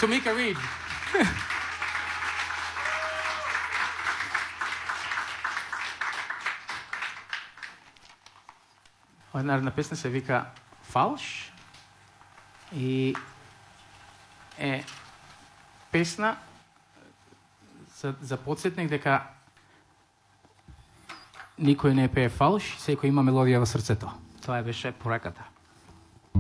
Tomika Reed. Една песна се вика Фалш и е песна за подсетник дека никој не пее фалш, секој има мелодија во срцето. Тоа беше пораката.